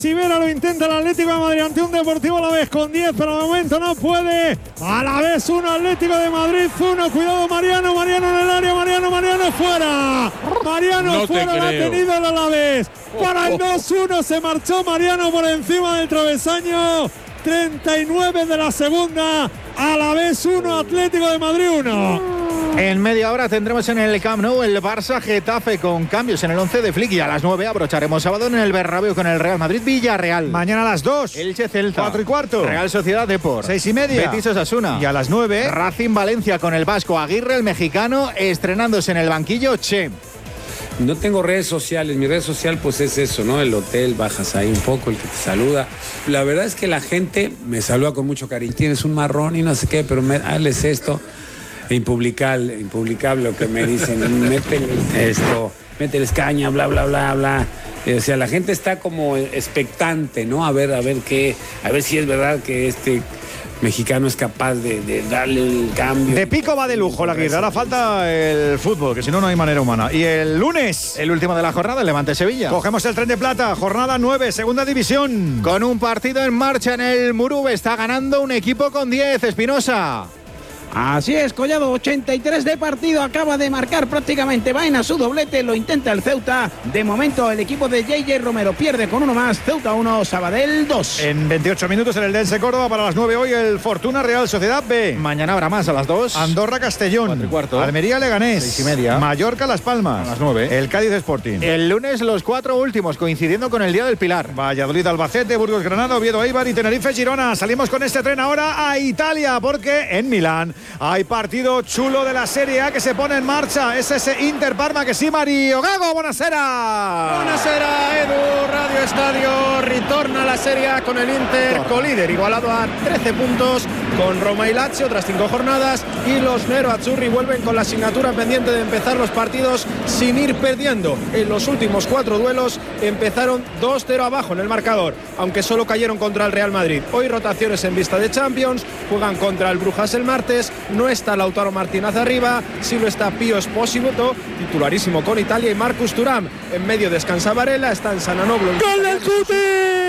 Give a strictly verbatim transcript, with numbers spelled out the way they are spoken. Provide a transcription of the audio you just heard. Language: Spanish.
Chivera lo intenta el Atlético de Madrid ante un Deportivo Alavés con diez, pero de momento no puede. Alavés uno, Atlético de Madrid uno. Cuidado Mariano, Mariano en el área, Mariano, Mariano fuera. Mariano no fuera, lo ha tenido el Alavés. Para el dos uno se marchó Mariano por encima del travesaño. treinta y nueve de la segunda. Alavés uno, Atlético de Madrid uno. En media hora tendremos en el Camp Nou el Barça Getafe con cambios en el once de Flick, y a las nueve abrocharemos sábado en el Bernabéu con el Real Madrid Villarreal. Mañana a las dos. Elche Celta. Cuatro y cuarto. Real Sociedad Depor. Seis y media. Betis Osasuna. Y a las nueve. Racing Valencia con el vasco Aguirre, el mexicano, estrenándose en el banquillo Che. No tengo redes sociales, mi red social pues es eso, ¿no? El hotel, bajas ahí un poco, el que te saluda. La verdad es que la gente me saluda con mucho cariño. Tienes un marrón y no sé qué, pero me, hazles esto. Impublicable, impublicable lo que me dicen, mételes esto, mételes caña, bla, bla, bla, bla. O sea, la gente está como expectante, ¿no? A ver, a ver qué, a ver si es verdad que este mexicano es capaz de, de darle el cambio. De pico va de lujo la Aguirre, ahora falta el fútbol, que si no, no hay manera humana. Y el lunes, el último de la jornada, Levante Sevilla. Cogemos el tren de plata, jornada nueve, segunda división. Con un partido en marcha en el Murube, está ganando un equipo con diez, Espinosa. Así es, Collado, ochenta y tres de partido, acaba de marcar prácticamente Baena su doblete, lo intenta el Ceuta. De momento el equipo de J J Romero pierde con uno más, Ceuta uno, Sabadell dos. En veintiocho minutos en el Dense Córdoba, para las nueve hoy el Fortuna Real Sociedad B. Mañana habrá más a las dos. Andorra Castellón. Cuatro y cuarto. Almería Leganés. Seis y media. Mallorca Las Palmas. A las nueve. El Cádiz Sporting. El lunes los cuatro últimos, coincidiendo con el Día del Pilar. Valladolid Albacete, Burgos Granada, Oviedo Eibar y Tenerife Girona. Salimos con este tren ahora a Italia, porque en Milán hay partido chulo de la Serie A que se pone en marcha. Es ese Inter Parma, que sí, Mario Gago. Buonasera. Buonasera, Edu. Radio Estadio retorna a la Serie A con el Inter, colíder igualado a trece puntos con Roma y Lazio tras cinco jornadas, y los Nero-Azzurri vuelven con la asignatura pendiente de empezar los partidos sin ir perdiendo. En los últimos cuatro duelos empezaron dos cero abajo en el marcador, aunque solo cayeron contra el Real Madrid. Hoy rotaciones en vista de Champions, juegan contra el Brujas el martes. No está Lautaro Martínez arriba, sí lo está Pío Esposito, titularísimo con Italia, y Marcus Thuram. En medio descansa Varela, está en Sananoglu. ¡Gol del Cuti!